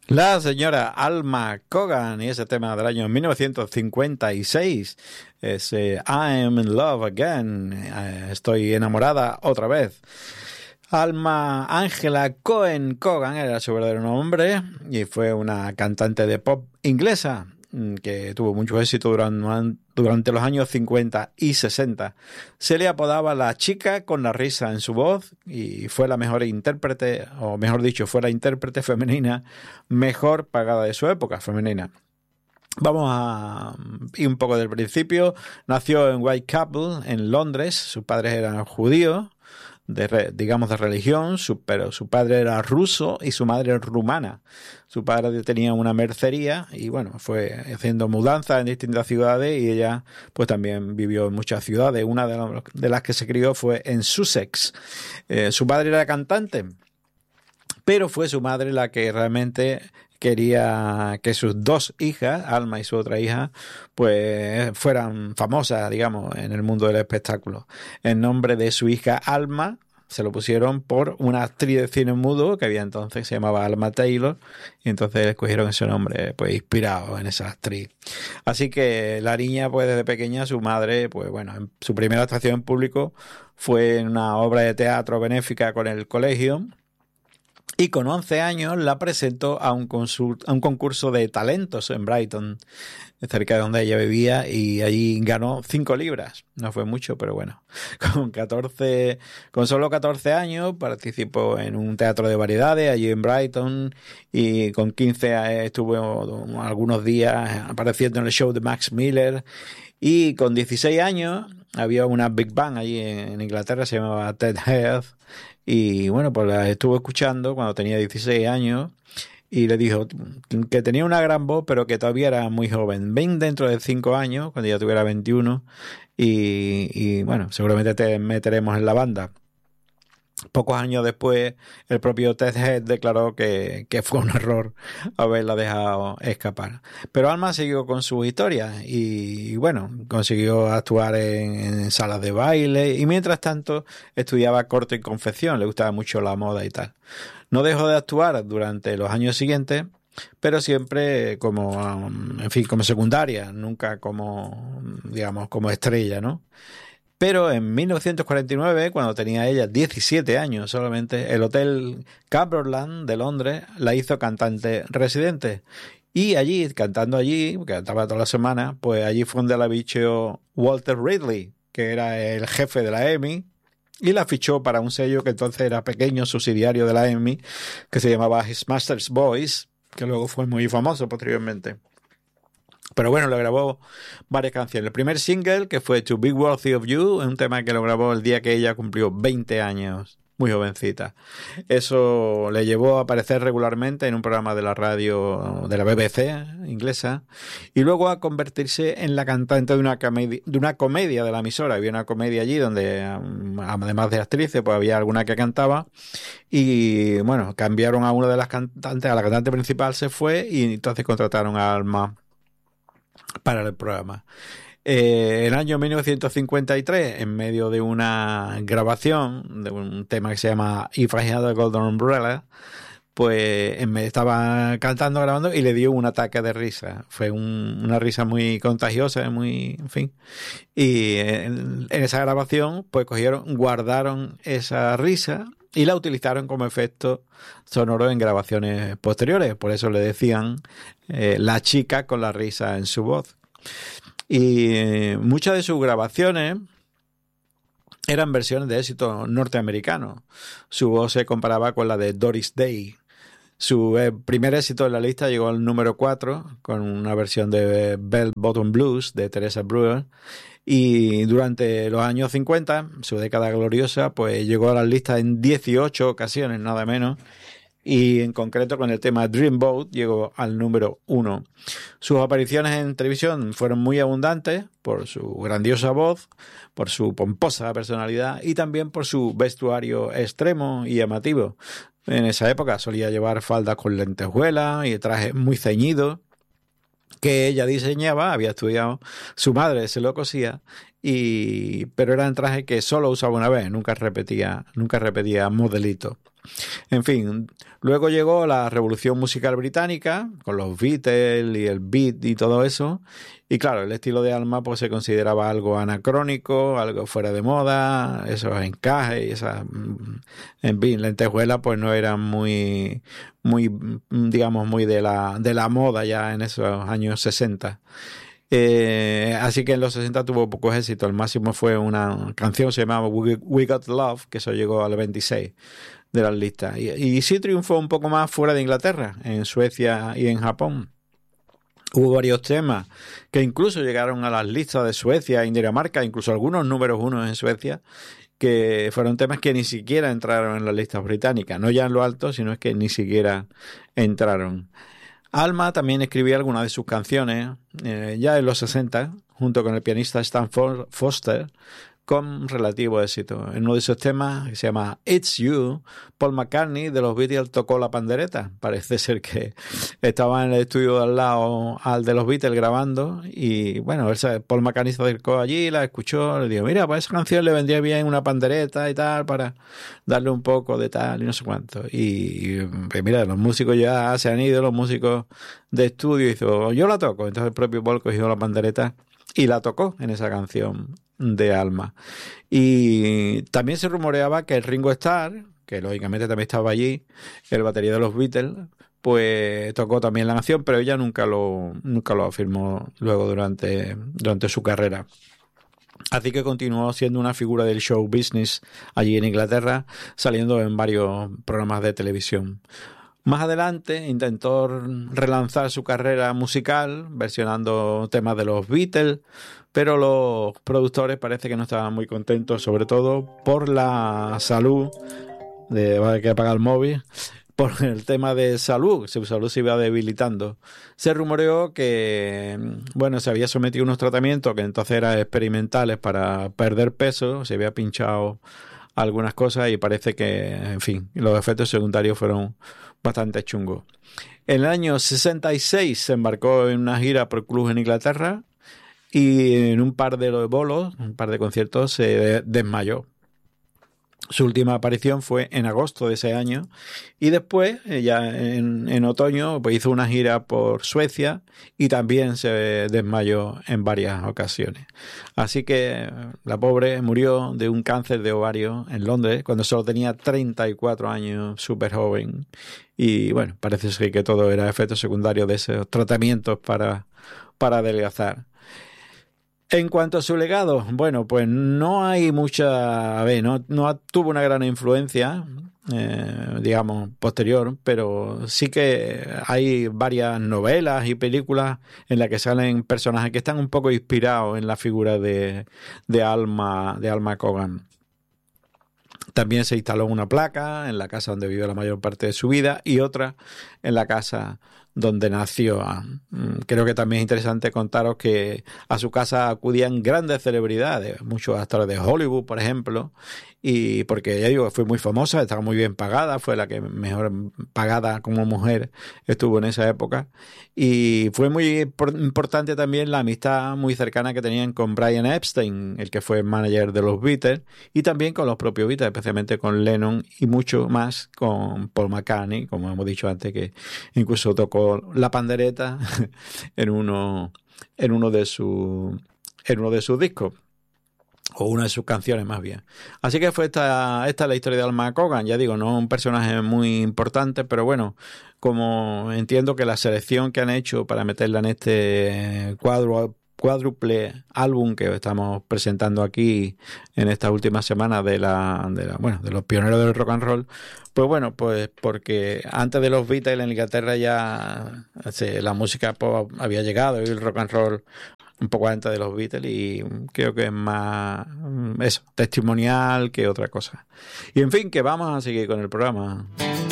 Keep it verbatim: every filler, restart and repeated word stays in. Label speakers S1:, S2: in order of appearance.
S1: La señora Alma Cogan y ese tema del año mil novecientos cincuenta y seis, ese I'm in love again, estoy enamorada otra vez. Alma Angela Cohen Cogan era su verdadero nombre y fue una cantante de pop inglesa que tuvo mucho éxito durante, durante los años cincuenta y sesenta. Se le apodaba la chica con la risa en su voz y fue la mejor intérprete, o mejor dicho, fue la intérprete femenina mejor pagada de su época femenina. Vamos a ir un poco del principio. Nació en Whitechapel, en Londres. Sus padres eran judíos, de, digamos de religión, su, pero su padre era ruso y su madre rumana. Su padre tenía una mercería y bueno, fue haciendo mudanzas en distintas ciudades y ella pues también vivió en muchas ciudades. Una de, los, de las que se crió fue en Sussex. Eh, su padre era cantante, pero fue su madre la que realmente quería que sus dos hijas, Alma y su otra hija, pues fueran famosas, digamos, en el mundo del espectáculo. El nombre de su hija Alma se lo pusieron por una actriz de cine mudo que había entonces, se llamaba Alma Taylor, y entonces escogieron ese nombre, pues inspirado en esa actriz. Así que la niña, pues desde pequeña, su madre, pues bueno, en su primera actuación en público fue en una obra de teatro benéfica con el colegio. Y con once años la presentó a un, consult, a un concurso de talentos en Brighton, cerca de donde ella vivía, y allí ganó cinco libras. No fue mucho, pero bueno. Con catorce, con solo catorce años participó en un teatro de variedades allí en Brighton, y con quince estuvo algunos días apareciendo en el show de Max Miller, y con dieciséis años había una Big Band allí en Inglaterra, se llamaba Ted Heath. Y bueno, pues la estuvo escuchando cuando tenía dieciséis años y le dijo que tenía una gran voz, pero que todavía era muy joven. Ven dentro de cinco años, cuando ya tuviera veintiuno, y, y bueno, seguramente te meteremos en la banda. Pocos años después, el propio Ted Heath declaró que, que fue un error haberla dejado escapar. Pero Alma siguió con su historia y, y bueno, consiguió actuar en, en salas de baile y mientras tanto estudiaba corte y confección, le gustaba mucho la moda y tal. No dejó de actuar durante los años siguientes, pero siempre como, en fin, como secundaria, nunca como, digamos, como estrella, ¿no? Pero en mil novecientos cuarenta y nueve, cuando tenía ella diecisiete años solamente, el Hotel Cumberland de Londres la hizo cantante residente. Y allí, cantando allí, que cantaba toda la semana, pues allí fue donde la fichó Walter Ridley, que era el jefe de la EMI, y la fichó para un sello que entonces era pequeño, subsidiario de la EMI, que se llamaba His Master's Voice, que luego fue muy famoso posteriormente. Pero bueno, le grabó varias canciones. El primer single, que fue To Be Worthy of You, es un tema que lo grabó el día que ella cumplió veinte años, muy jovencita. Eso le llevó a aparecer regularmente en un programa de la radio de la B B C inglesa y luego a convertirse en la cantante de una comedia de, una comedia de la emisora. Había una comedia allí donde, además de actrices, pues había alguna que cantaba y bueno, cambiaron a una de las cantantes, a la cantante principal se fue y entonces contrataron a Alma para el programa. Eh, en el año mil novecientos cincuenta y tres, en medio de una grabación de un tema que se llama If I Had a Golden Umbrella, pues me estaba cantando, grabando y le dio un ataque de risa. Fue un, una risa muy contagiosa, muy, en fin. Y en, en esa grabación, pues cogieron, guardaron esa risa y la utilizaron como efecto sonoro en grabaciones posteriores. Por eso le decían eh, la chica con la risa en su voz. Y eh, muchas de sus grabaciones eran versiones de éxito norteamericanos. Su voz se comparaba con la de Doris Day. Su eh, primer éxito en la lista llegó al número cuatro con una versión de Bell Bottom Blues de Teresa Brewer. Y durante los años cincuenta, su década gloriosa, pues llegó a las listas en dieciocho ocasiones, nada menos. Y en concreto con el tema Dreamboat llegó al número uno. Sus apariciones en televisión fueron muy abundantes por su grandiosa voz, por su pomposa personalidad y también por su vestuario extremo y llamativo. En esa época solía llevar faldas con lentejuelas y trajes muy ceñidos que ella diseñaba, había estudiado, su madre se lo cosía, y pero eran trajes que solo usaba una vez, nunca repetía, nunca repetía modelito. En fin, luego llegó la revolución musical británica, con los Beatles y el beat y todo eso, y claro, el estilo de Alma pues se consideraba algo anacrónico, algo fuera de moda, esos encajes y esas, en fin, lentejuelas pues no eran muy, muy, digamos, muy de la, de la moda ya en esos años sesenta. Eh, así que en los sesenta tuvo pocos éxitos. El máximo fue una canción que se llamaba We, We Got Love, que eso llegó al veintiséis de las listas. Y, y sí triunfó un poco más fuera de Inglaterra, en Suecia y en Japón. Hubo varios temas que incluso llegaron a las listas de Suecia y Dinamarca, incluso algunos números uno en Suecia, que fueron temas que ni siquiera entraron en las listas británicas. No ya en lo alto, sino es que ni siquiera entraron. Alma también escribía algunas de sus canciones eh, ya en los sesenta, junto con el pianista Stan Foster, con relativo éxito. En uno de esos temas, que se llama It's You, Paul McCartney de los Beatles tocó la pandereta. Parece ser que estaba en el estudio de al lado al de los Beatles grabando y bueno, Paul McCartney se acercó allí, la escuchó, le dijo, mira, pues esa canción le vendría bien una pandereta y tal para darle un poco de tal y no sé cuánto. Y, y pues mira, los músicos ya se han ido, los músicos de estudio, y hizo, yo la toco. Entonces el propio Paul cogió la pandereta y la tocó en esa canción de Alma. Y también se rumoreaba que el Ringo Starr, que lógicamente también estaba allí, el batería de los Beatles, pues tocó también la canción, pero ella nunca lo, nunca lo afirmó luego durante, durante su carrera. Así que continuó siendo una figura del show business allí en Inglaterra, saliendo en varios programas de televisión. Más adelante intentó relanzar su carrera musical versionando temas de los Beatles, pero los productores parece que no estaban muy contentos, sobre todo por la salud, de va a haber que apagar el móvil, por el tema de salud, su salud se iba debilitando. Se rumoreó que, bueno, se había sometido a unos tratamientos que entonces eran experimentales para perder peso, se había pinchado algunas cosas y parece que, en fin, los efectos secundarios fueron bastante chungos. En el año sesenta y seis se embarcó en una gira por clubes en Inglaterra y en un par de bolos, un par de conciertos, se desmayó. Su última aparición fue en agosto de ese año y después, ya en, en otoño, pues hizo una gira por Suecia y también se desmayó en varias ocasiones. Así que la pobre murió de un cáncer de ovario en Londres cuando solo tenía treinta y cuatro años, súper joven. Y bueno, parece ser que todo era efecto secundario de esos tratamientos para, para adelgazar. En cuanto a su legado, bueno, pues no hay mucha, a ver, no, no tuvo una gran influencia, eh, digamos, posterior, pero sí que hay varias novelas y películas en las que salen personajes que están un poco inspirados en la figura de, de Alma, de Alma Cogan. También se instaló una placa en la casa donde vivió la mayor parte de su vida y otra en la casa donde nació. Creo que también es interesante contaros que a su casa acudían grandes celebridades, muchos actores de Hollywood, por ejemplo, y porque ya digo, fue muy famosa, estaba muy bien pagada, fue la que mejor pagada como mujer estuvo en esa época, y fue muy importante también la amistad muy cercana que tenían con Brian Epstein, el que fue manager de los Beatles, y también con los propios Beatles, especialmente con Lennon y mucho más con Paul McCartney, como hemos dicho antes, que incluso tocó la pandereta en uno en uno de sus en uno de sus discos o una de sus canciones más bien. Así que fue esta esta la historia de Alma Cogan. Ya digo, no un personaje muy importante, pero bueno, como entiendo que la selección que han hecho para meterla en este cuadro cuádruple álbum que estamos presentando aquí en estas últimas semanas de la, de la bueno de los pioneros del rock and roll, pues bueno, pues porque antes de los Beatles en Inglaterra ya sí, la música pop había llegado y el rock and roll un poco antes de los Beatles y creo que es más eso, testimonial que otra cosa. Y en fin, que vamos a seguir con el programa.